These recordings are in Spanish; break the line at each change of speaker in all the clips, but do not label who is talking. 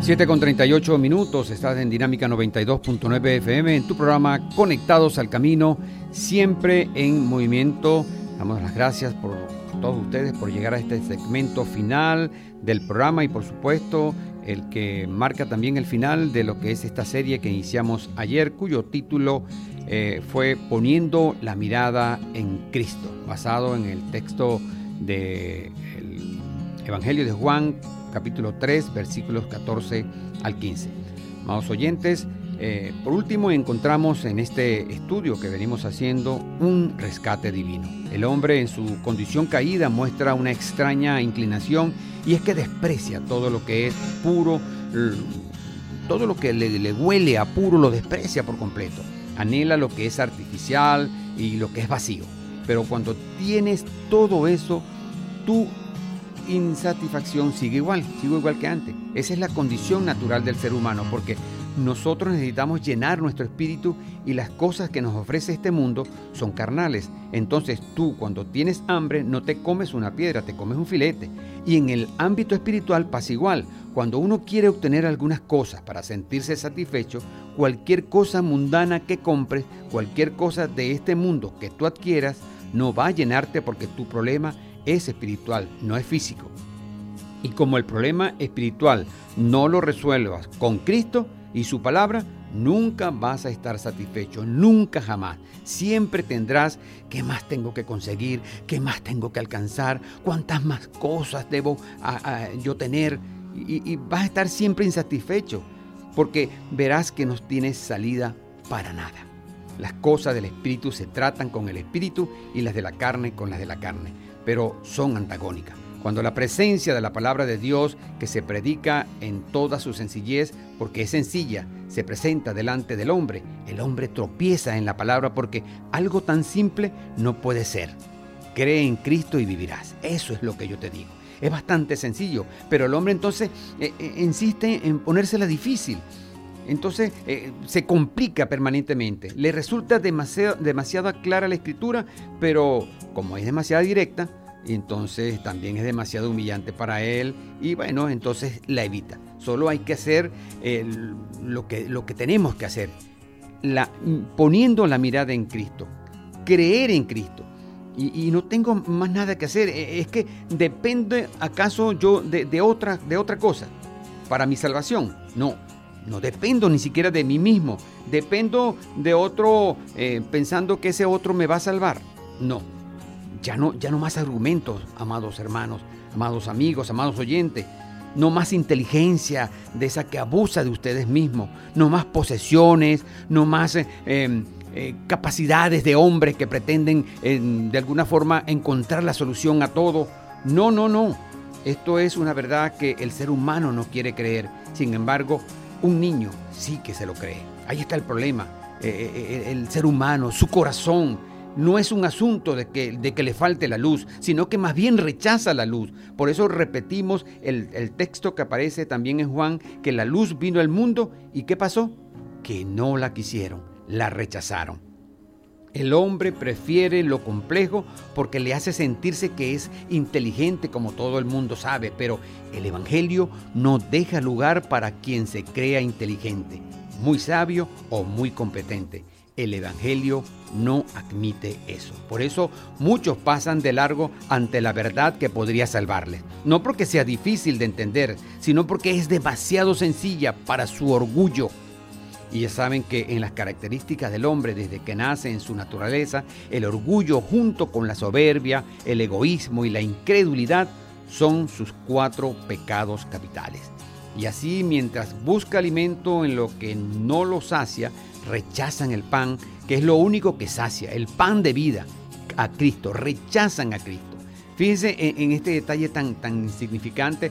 7:38, estás en Dinámica 92.9 FM, en tu programa Conectados al Camino, siempre en movimiento. Damos las gracias por todos ustedes por llegar a este segmento final del programa y por supuesto el que marca también el final de lo que es esta serie que iniciamos ayer, cuyo título fue Poniendo la mirada en Cristo, basado en el texto del Evangelio de Juan, capítulo 3, versículos 14 al 15. Amados oyentes, por último encontramos en este estudio que venimos haciendo un rescate divino. El hombre en su condición caída muestra una extraña inclinación y es que desprecia todo lo que es puro, todo lo que le huele a puro lo desprecia por completo. Anhela lo que es artificial y lo que es vacío. Pero cuando tienes todo eso, tú insatisfacción sigue igual que antes. Esa es la condición natural del ser humano, porque nosotros necesitamos llenar nuestro espíritu y las cosas que nos ofrece este mundo son carnales. Entonces tú, cuando tienes hambre, no te comes una piedra, te comes un filete. Y en el ámbito espiritual pasa igual. Cuando uno quiere obtener algunas cosas para sentirse satisfecho, cualquier cosa mundana que compres, cualquier cosa de este mundo que tú adquieras, no va a llenarte, porque tu problema es espiritual, no es físico. Y como el problema espiritual no lo resuelvas con Cristo y su palabra, nunca vas a estar satisfecho, nunca jamás. Siempre tendrás: ¿qué más tengo que conseguir? ¿Qué más tengo que alcanzar? ¿Cuántas más cosas debo yo tener? Y vas a estar siempre insatisfecho, porque verás que no tienes salida para nada. Las cosas del espíritu se tratan con el espíritu y las de la carne con las de la carne, pero son antagónicas. Cuando la presencia de la palabra de Dios, que se predica en toda su sencillez, porque es sencilla, se presenta delante del hombre, el hombre tropieza en la palabra, porque algo tan simple no puede ser. Cree en Cristo y vivirás. Eso es lo que yo te digo. Es bastante sencillo, pero el hombre entonces insiste en ponérsela difícil. Entonces se complica permanentemente. Le resulta demasiado clara la escritura, pero como es demasiado directa, entonces también es demasiado humillante para él y bueno, entonces la evita. Solo hay que hacer lo que tenemos que hacer, poniendo la mirada en Cristo, creer en Cristo. Y no tengo más nada que hacer. Es que depende acaso yo de otra cosa para mi salvación. No dependo ni siquiera de mí mismo. Dependo de otro pensando que ese otro me va a salvar. No. Ya no más argumentos, amados hermanos, amados amigos, amados oyentes. No más inteligencia de esa que abusa de ustedes mismos. No más posesiones, no más capacidades de hombres que pretenden de alguna forma encontrar la solución a todo. No. Esto es una verdad que el ser humano no quiere creer. Sin embargo, un niño sí que se lo cree. Ahí está el problema. El ser humano, su corazón, no es un asunto de que le falte la luz, sino que más bien rechaza la luz. Por eso repetimos el texto que aparece también en Juan, que la luz vino al mundo y ¿qué pasó? Que no la quisieron, la rechazaron. El hombre prefiere lo complejo porque le hace sentirse que es inteligente, como todo el mundo sabe, pero el Evangelio no deja lugar para quien se crea inteligente, muy sabio o muy competente. El Evangelio no admite eso. Por eso muchos pasan de largo ante la verdad que podría salvarles. No porque sea difícil de entender, sino porque es demasiado sencilla para su orgullo. Y ya saben que en las características del hombre desde que nace en su naturaleza, el orgullo junto con la soberbia, el egoísmo y la incredulidad son sus 4 pecados capitales. Y así, mientras busca alimento en lo que no lo sacia, rechazan el pan, que es lo único que sacia, el pan de vida, a Cristo. Rechazan a Cristo. Fíjense en este detalle tan insignificante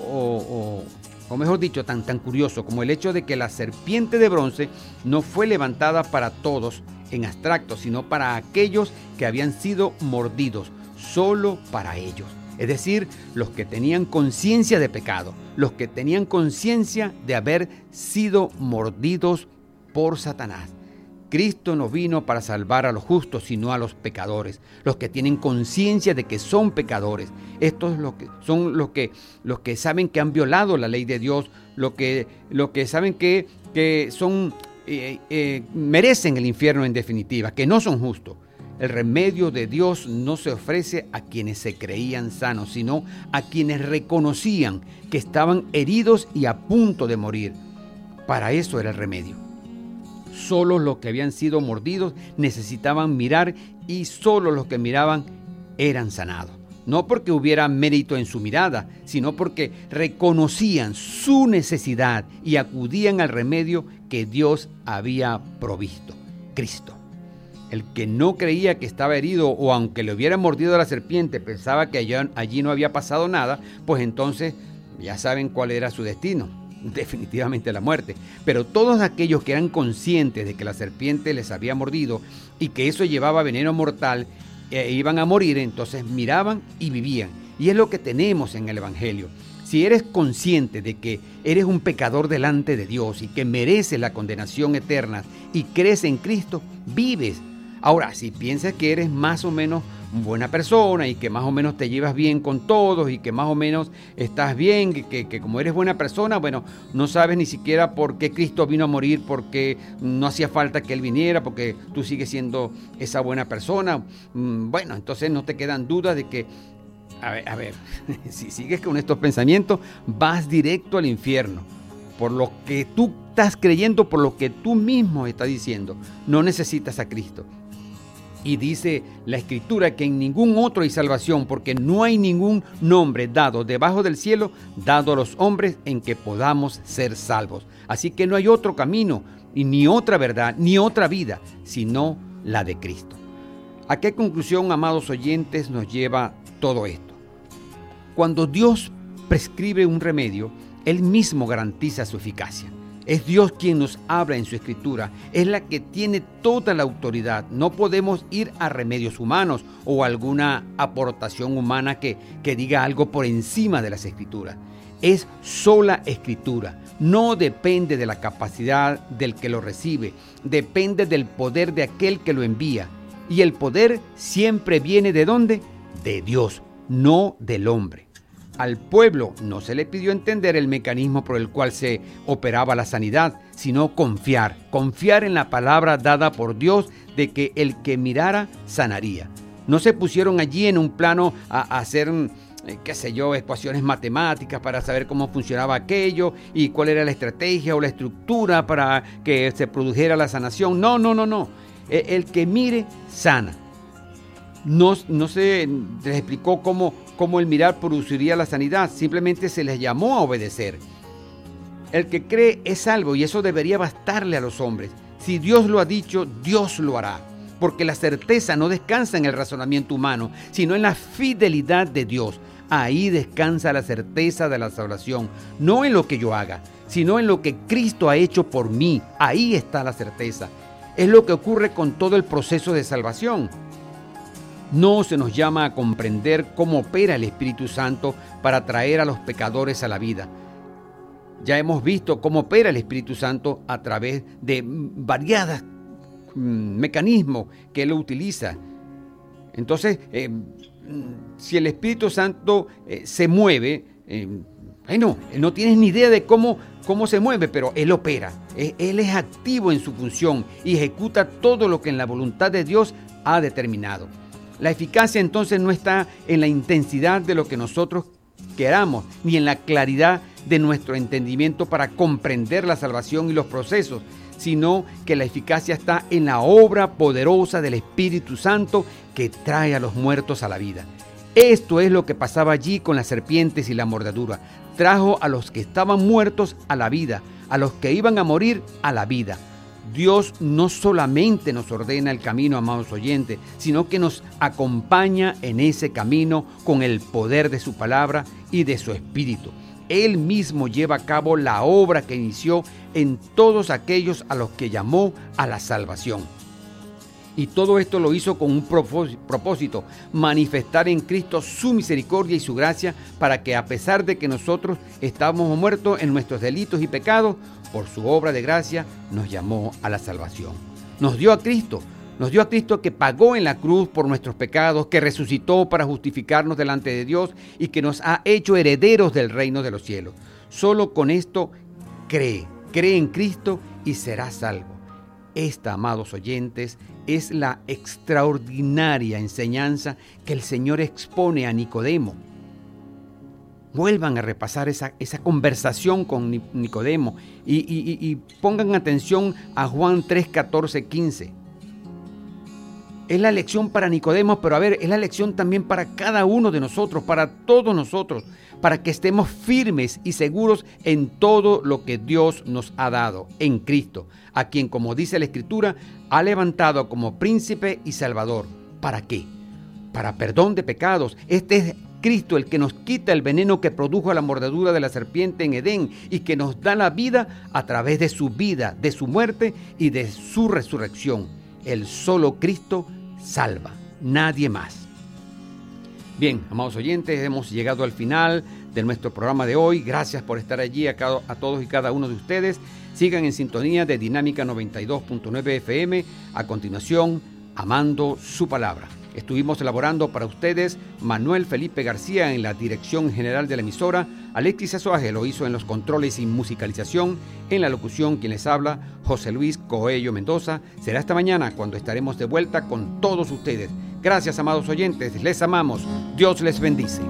o mejor dicho, tan curioso como el hecho de que la serpiente de bronce no fue levantada para todos en abstracto, sino para aquellos que habían sido mordidos, solo para ellos. Es decir, los que tenían conciencia de pecado, los que tenían conciencia de haber sido mordidos por Satanás. Cristo no vino para salvar a los justos, sino a los pecadores, los que tienen conciencia de que son pecadores. Estos son los que saben que han violado la ley de Dios, los que saben que son merecen el infierno en definitiva, que no son justos. El remedio de Dios no se ofrece a quienes se creían sanos, sino a quienes reconocían que estaban heridos y a punto de morir. Para eso era el remedio. Solo los que habían sido mordidos necesitaban mirar, y solo los que miraban eran sanados. No porque hubiera mérito en su mirada, sino porque reconocían su necesidad y acudían al remedio que Dios había provisto: Cristo. El que no creía que estaba herido, o aunque le hubiera mordido la serpiente, pensaba que allí no había pasado nada, pues entonces ya saben cuál era su destino: definitivamente la muerte. Pero todos aquellos que eran conscientes de que la serpiente les había mordido y que eso llevaba veneno mortal, iban a morir, entonces miraban y vivían. Y es lo que tenemos en el Evangelio. Si eres consciente de que eres un pecador delante de Dios y que mereces la condenación eterna y crees en Cristo, vives. Ahora, si piensas que eres más o menos buena persona y que más o menos te llevas bien con todos y que más o menos estás bien, que como eres buena persona, bueno, no sabes ni siquiera por qué Cristo vino a morir, porque no hacía falta que Él viniera, porque tú sigues siendo esa buena persona. Bueno, entonces no te quedan dudas de que, a ver, si sigues con estos pensamientos, vas directo al infierno. Por lo que tú estás creyendo, por lo que tú mismo estás diciendo. No necesitas a Cristo. Y dice la Escritura que en ningún otro hay salvación, porque no hay ningún nombre dado debajo del cielo, dado a los hombres, en que podamos ser salvos. Así que no hay otro camino, y ni otra verdad, ni otra vida, sino la de Cristo. ¿A qué conclusión, amados oyentes, nos lleva todo esto? Cuando Dios prescribe un remedio, Él mismo garantiza su eficacia. Es Dios quien nos habla en su Escritura, es la que tiene toda la autoridad. No podemos ir a remedios humanos o alguna aportación humana que diga algo por encima de las Escrituras. Es sola Escritura, no depende de la capacidad del que lo recibe, depende del poder de aquel que lo envía. Y el poder siempre viene ¿de dónde? De Dios, no del hombre. Al pueblo no se le pidió entender el mecanismo por el cual se operaba la sanidad, sino confiar en la palabra dada por Dios de que el que mirara sanaría. No se pusieron allí en un plano a hacer, ecuaciones matemáticas para saber cómo funcionaba aquello y cuál era la estrategia o la estructura para que se produjera la sanación. No. El que mire sana. No se les explicó cómo el mirar produciría la sanidad, simplemente se les llamó a obedecer. El que cree es salvo, y eso debería bastarle a los hombres. Si Dios lo ha dicho, Dios lo hará, porque la certeza no descansa en el razonamiento humano, sino en la fidelidad de Dios. Ahí descansa la certeza de la salvación, no en lo que yo haga, sino en lo que Cristo ha hecho por mí. Ahí está la certeza. Es lo que ocurre con todo el proceso de salvación. No se nos llama a comprender cómo opera el Espíritu Santo para traer a los pecadores a la vida. Ya hemos visto cómo opera el Espíritu Santo a través de variados mecanismos que Él utiliza. Entonces, si el Espíritu Santo se mueve, no tienes ni idea de cómo se mueve, pero Él opera. Él es activo en su función y ejecuta todo lo que en la voluntad de Dios ha determinado. La eficacia entonces no está en la intensidad de lo que nosotros queramos, ni en la claridad de nuestro entendimiento para comprender la salvación y los procesos, sino que la eficacia está en la obra poderosa del Espíritu Santo que trae a los muertos a la vida. Esto es lo que pasaba allí con las serpientes y la mordedura. Trajo a los que estaban muertos a la vida, a los que iban a morir a la vida. Dios no solamente nos ordena el camino, amados oyentes, sino que nos acompaña en ese camino con el poder de su palabra y de su Espíritu. Él mismo lleva a cabo la obra que inició en todos aquellos a los que llamó a la salvación. Y todo esto lo hizo con un propósito: manifestar en Cristo su misericordia y su gracia, para que a pesar de que nosotros estábamos muertos en nuestros delitos y pecados, por su obra de gracia nos llamó a la salvación. nos dio a Cristo. Nos dio a Cristo que pagó en la cruz por nuestros pecados, que resucitó para justificarnos delante de Dios y que nos ha hecho herederos del reino de los cielos. Solo con esto cree en Cristo y serás salvo. Esta, amados oyentes, es la extraordinaria enseñanza que el Señor expone a Nicodemo. Vuelvan a repasar esa conversación con Nicodemo y pongan atención a Juan 3, 14, 15. Es la lección para Nicodemo, pero es la lección también para cada uno de nosotros, para todos nosotros, para que estemos firmes y seguros en todo lo que Dios nos ha dado en Cristo, a quien, como dice la Escritura, ha levantado como príncipe y salvador. ¿Para qué? Para perdón de pecados. Este es Cristo el que nos quita el veneno que produjo la mordedura de la serpiente en Edén y que nos da la vida a través de su vida, de su muerte y de su resurrección. El solo Cristo salva, nadie más. Bien, amados oyentes, hemos llegado al final de nuestro programa de hoy. Gracias por estar allí a todos y cada uno de ustedes. Sigan en sintonía de Dinámica 92.9 FM. A continuación, Amando su Palabra. Estuvimos elaborando para ustedes Manuel Felipe García en la dirección general de la emisora. Alexis Azuaje lo hizo en los controles y musicalización. En la locución, quien les habla, José Luis Coello Mendoza. Será esta mañana cuando estaremos de vuelta con todos ustedes. Gracias, amados oyentes. Les amamos. Dios les bendice.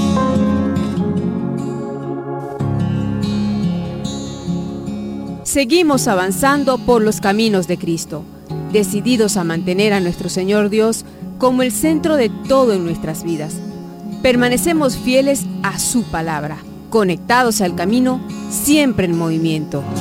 Seguimos avanzando por los caminos de Cristo, decididos a mantener a nuestro Señor Dios como el centro de todo en nuestras vidas. Permanecemos fieles a su palabra, conectados al camino, siempre en movimiento.